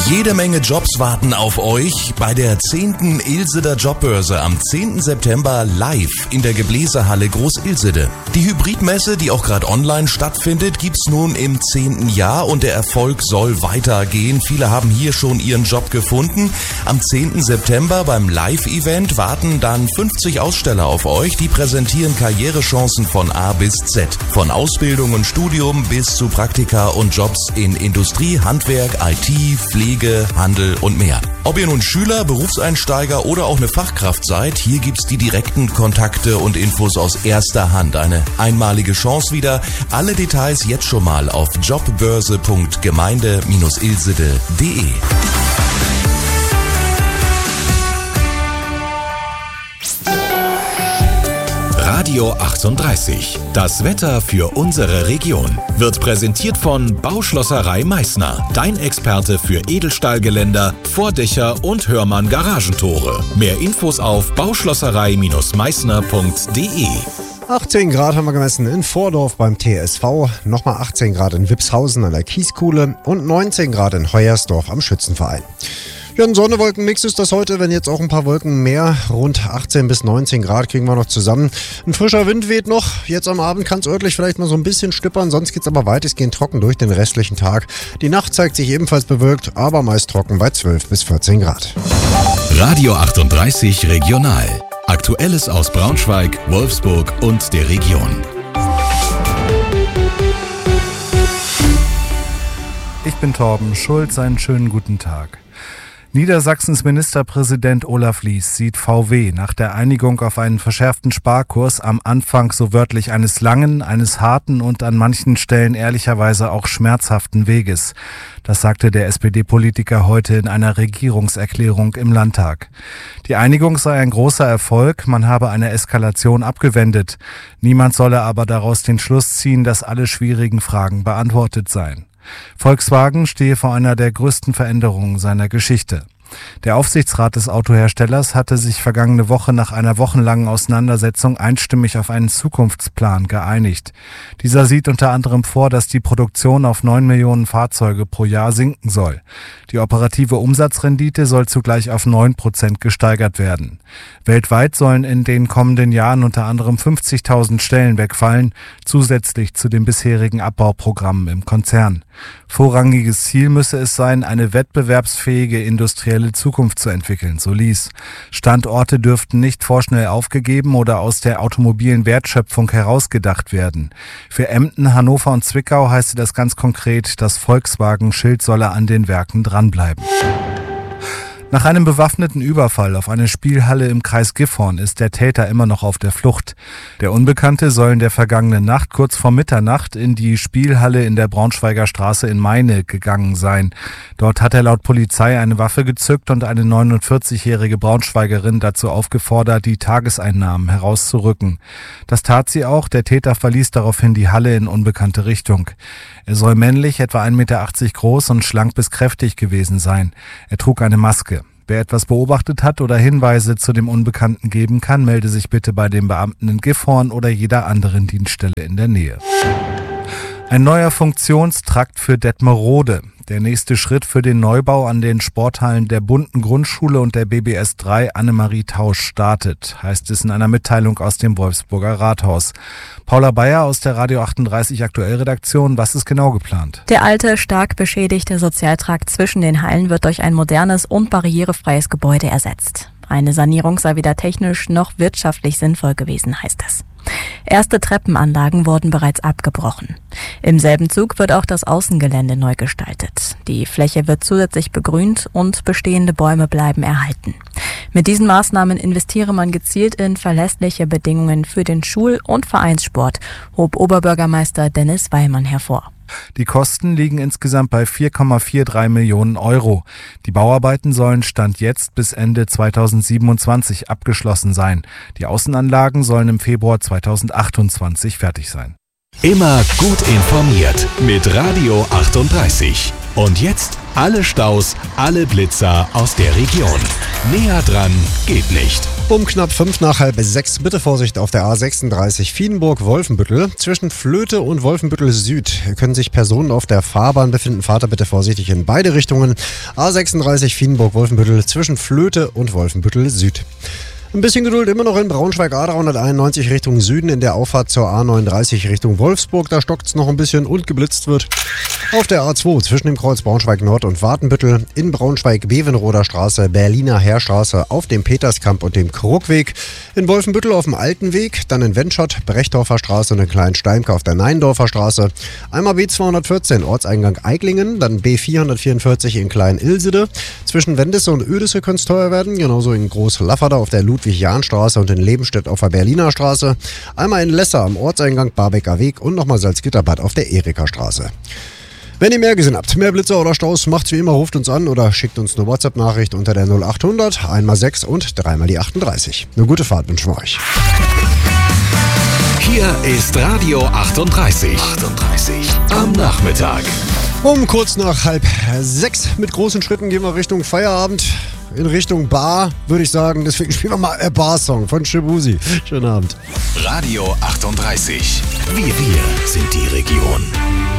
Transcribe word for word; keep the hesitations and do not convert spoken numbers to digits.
Jede Menge Jobs warten auf euch bei der zehnten Ilseder Jobbörse am zehnten September live in der Gebläsehalle Groß-Ilsede. Die Hybridmesse, die auch gerade online stattfindet, gibt's nun im zehnten Jahr und der Erfolg soll weitergehen. Viele haben hier schon ihren Job gefunden. Am zehnten September beim Live-Event warten dann fünfzig Aussteller auf euch, die präsentieren Karrierechancen von A bis Z. Von Ausbildung und Studium bis zu Praktika und Jobs in Industrie, Handwerk, I T, Pflege, Handel und mehr. Ob ihr nun Schüler, Berufseinsteiger oder auch eine Fachkraft seid, hier gibt's die direkten Kontakte und Infos aus erster Hand. Eine einmalige Chance wieder. Alle Details jetzt schon mal auf jobbörse punkt gemeinde Bindestrich ilsede punkt de. Radio achtunddreißig. Das Wetter für unsere Region wird präsentiert von Bauschlosserei Meißner. Dein Experte für Edelstahlgeländer, Vordächer und Hörmann Garagentore. Mehr Infos auf bauschlosserei Meißner punkt de. achtzehn Grad haben wir gemessen in Vordorf beim T S V, nochmal achtzehn Grad in Wipshausen an der Kieskuhle und neunzehn Grad in Hoyersdorf am Schützenverein. Ja, ein Sonne-Wolken-Mix ist das heute, wenn jetzt auch ein paar Wolken mehr, rund achtzehn bis neunzehn Grad kriegen wir noch zusammen. Ein frischer Wind weht noch, jetzt am Abend kann es örtlich vielleicht mal so ein bisschen stüppern, sonst geht's aber weitestgehend trocken durch den restlichen Tag. Die Nacht zeigt sich ebenfalls bewölkt, aber meist trocken bei zwölf bis vierzehn Grad. Radio achtunddreißig Regional. Aktuelles aus Braunschweig, Wolfsburg und der Region. Ich bin Torben Schulz, einen schönen guten Tag. Niedersachsens Ministerpräsident Olaf Lies sieht V W nach der Einigung auf einen verschärften Sparkurs am Anfang so wörtlich eines langen, eines harten und an manchen Stellen ehrlicherweise auch schmerzhaften Weges. Das sagte der S P D-Politiker heute in einer Regierungserklärung im Landtag. Die Einigung sei ein großer Erfolg, man habe eine Eskalation abgewendet. Niemand solle aber daraus den Schluss ziehen, dass alle schwierigen Fragen beantwortet seien. Volkswagen stehe vor einer der größten Veränderungen seiner Geschichte. Der Aufsichtsrat des Autoherstellers hatte sich vergangene Woche nach einer wochenlangen Auseinandersetzung einstimmig auf einen Zukunftsplan geeinigt. Dieser sieht unter anderem vor, dass die Produktion auf neun Millionen Fahrzeuge pro Jahr sinken soll. Die operative Umsatzrendite soll zugleich auf neun Prozent gesteigert werden. Weltweit sollen in den kommenden Jahren unter anderem fünfzigtausend Stellen wegfallen, zusätzlich zu den bisherigen Abbauprogrammen im Konzern. Vorrangiges Ziel müsse es sein, eine wettbewerbsfähige industrielle Zukunft zu entwickeln, so Lies. Standorte dürften nicht vorschnell aufgegeben oder aus der automobilen Wertschöpfung herausgedacht werden. Für Emden, Hannover und Zwickau heißt das ganz konkret, das Volkswagen-Schild solle an den Werken dranbleiben. Nach einem bewaffneten Überfall auf eine Spielhalle im Kreis Gifhorn ist der Täter immer noch auf der Flucht. Der Unbekannte soll in der vergangenen Nacht kurz vor Mitternacht in die Spielhalle in der Braunschweiger Straße in Meine gegangen sein. Dort hat er laut Polizei eine Waffe gezückt und eine neunundvierzigjährige Braunschweigerin dazu aufgefordert, die Tageseinnahmen herauszurücken. Das tat sie auch, der Täter verließ daraufhin die Halle in unbekannte Richtung. Er soll männlich, etwa ein Meter achtzig groß und schlank bis kräftig gewesen sein. Er trug eine Maske. Wer etwas beobachtet hat oder Hinweise zu dem Unbekannten geben kann, melde sich bitte bei den Beamten in Gifhorn oder jeder anderen Dienststelle in der Nähe. Ein neuer Funktionstrakt für Detmerode. Der nächste Schritt für den Neubau an den Sporthallen der Bunten Grundschule und der B B S drei Annemarie Tausch startet, heißt es in einer Mitteilung aus dem Wolfsburger Rathaus. Paula Bayer aus der Radio achtunddreißig Aktuellredaktion, was ist genau geplant? Der alte, stark beschädigte Sozialtrakt zwischen den Hallen wird durch ein modernes und barrierefreies Gebäude ersetzt. Eine Sanierung sei weder technisch noch wirtschaftlich sinnvoll gewesen, heißt es. Erste Treppenanlagen wurden bereits abgebrochen. Im selben Zug wird auch das Außengelände neu gestaltet. Die Fläche wird zusätzlich begrünt und bestehende Bäume bleiben erhalten. Mit diesen Maßnahmen investiere man gezielt in verlässliche Bedingungen für den Schul- und Vereinssport, hob Oberbürgermeister Dennis Weimann hervor. Die Kosten liegen insgesamt bei vier Komma dreiundvierzig Millionen Euro. Die Bauarbeiten sollen Stand jetzt bis Ende zweitausendsiebenundzwanzig abgeschlossen sein. Die Außenanlagen sollen im Februar zweitausendachtundzwanzig fertig sein. Immer gut informiert mit Radio achtunddreißig. Und jetzt alle Staus, alle Blitzer aus der Region. Näher dran geht nicht. Um knapp fünf nach halb sechs, bitte Vorsicht auf der A sechsunddreißig Viehdenburg-Wolfenbüttel. Zwischen Flöte und Wolfenbüttel Süd können sich Personen auf der Fahrbahn befinden. Fahrt da bitte vorsichtig in beide Richtungen. A sechsunddreißig Viehdenburg-Wolfenbüttel zwischen Flöte und Wolfenbüttel Süd. Ein bisschen Geduld immer noch in Braunschweig A dreihunderteinundneunzig Richtung Süden in der Auffahrt zur A neununddreißig Richtung Wolfsburg. Da stockt es noch ein bisschen und geblitzt wird. Auf der A zwei zwischen dem Kreuz Braunschweig Nord und Wartenbüttel, in Braunschweig Bevenroder Straße, Berliner Heerstraße, auf dem Peterskamp und dem Krugweg. In Wolfenbüttel auf dem Alten Weg, dann in Wendschott, Brechdorfer Straße und in Kleinsteimke auf der Neindorfer Straße. Einmal B zweihundertvierzehn Ortseingang Eiglingen, dann B vierhundertvierundvierzig in Klein-Ilsede. Zwischen Wendisse und Oedisse könnte es teuer werden, genauso in Groß-Lafferder auf der Ludwig-Jahn-Straße und in Lebenstedt auf der Berliner Straße. Einmal in Lesser am Ortseingang Barbecker Weg und nochmal Salzgitterbad auf der Erika Straße. Wenn ihr mehr gesehen habt, mehr Blitzer oder Staus, macht's wie immer, ruft uns an oder schickt uns eine WhatsApp-Nachricht unter der null achthundert, einmal sechs und dreimal die achtunddreißig. Eine gute Fahrt wünschen wir euch. Hier ist Radio achtunddreißig. achtunddreißig am Nachmittag. Um kurz nach halb sechs mit großen Schritten gehen wir Richtung Feierabend. In Richtung Bar, würde ich sagen. Deswegen spielen wir mal ein Bar-Song von Shibusi. Schönen Abend. Radio achtunddreißig. Wir, wir sind die Region.